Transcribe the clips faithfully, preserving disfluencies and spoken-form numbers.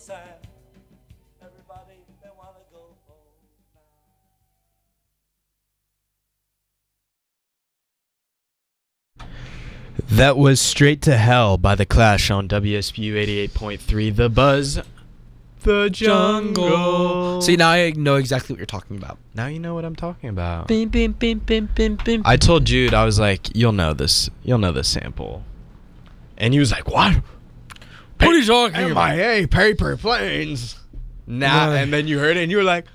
sad. Everybody, they wanna go home now. That was Straight to Hell by The Clash on W S P U eighty-eight point three The Buzz. The jungle. See, now I know exactly what you're talking about. Now you know what I'm talking about. Bim, bim, bim, bim, bim, bim. I told Jude, I was like, you'll know this. You'll know this sample. And he was like, what? What are you talking M about? I A paper planes. Nah, What? and then you heard it and you were like,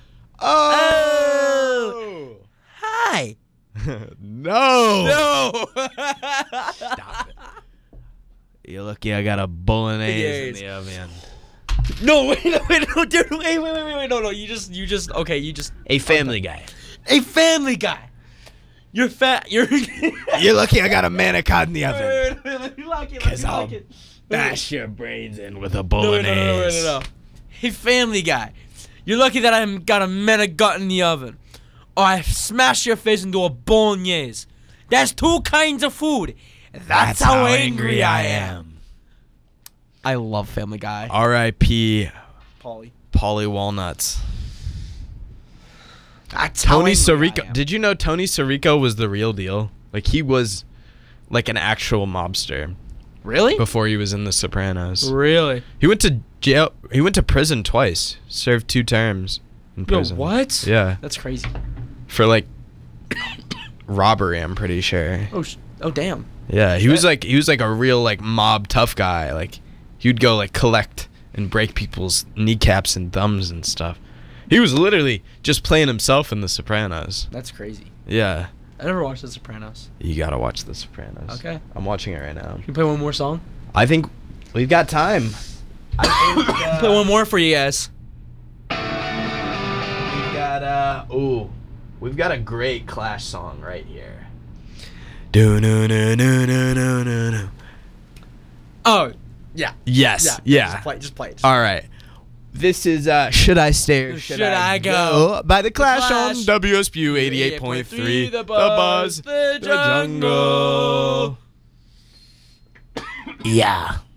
oh. Hi. no. No. Stop it. You're lucky I got a bolognese in the oven. No, wait, no, wait, no, dude, wait, wait, wait, wait, wait, no, no, you just, you just, okay, you just. A Family Guy. A Family Guy. You're fat. You're. You're lucky I got a manicotti in the oven. Wait, wait, wait, let me like it. Let Because me I'll like it. bash your brains in with a No, no, bolognese. no, no, no, no, no. Hey, Family Guy. You're lucky that I got a manicotti in the oven. Or I smash your face into a bolognese. That's two kinds of food. That's, That's how, how angry I am. I love Family Guy. R I P Paulie. Polly Walnuts. That's how Tony angry I Sirico. am. Did you know Tony Sirico was the real deal? Like, he was like an actual mobster Really? before he was in The Sopranos. Really? He went to jail. He went to prison twice. Served two terms in Yo, prison. what? Yeah. That's crazy. For like robbery, I'm pretty sure. Oh, sh- oh, damn. Yeah, he was like he was like a real like mob tough guy. Like, he would go like collect and break people's kneecaps and thumbs and stuff. He was literally just playing himself in The Sopranos. That's crazy. Yeah. I never watched The Sopranos. You gotta watch The Sopranos. Okay. I'm watching it right now. Can you play one more song? I think we've got time. I think, uh, Play one more for you guys. We've got uh ooh, we've got a great Clash song right here. Do no no no no no no no. Oh, yeah. Yes. Yeah. Yeah. Just play it. Just play it. Just All right. This is uh Should I Stay or Should, Should I Go? by The Clash, Clash. on W S P U eighty-eight point three The Buzz, The The Jungle. Yeah.